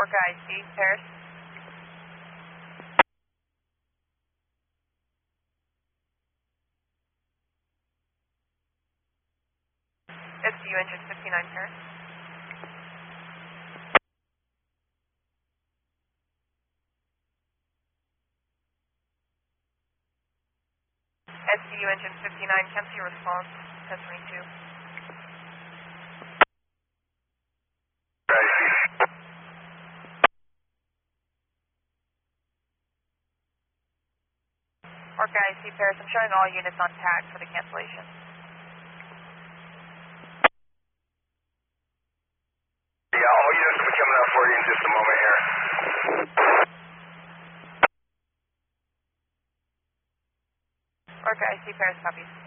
Orca IC, Paris. SCU engine 59, Paris. SCU engine 59, can't see a response, 1022. Orca IC, Paris, I'm showing all units on tag for the cancellation. Yeah, all units will be coming up for you in just a moment here. Orca IC, Paris, copies.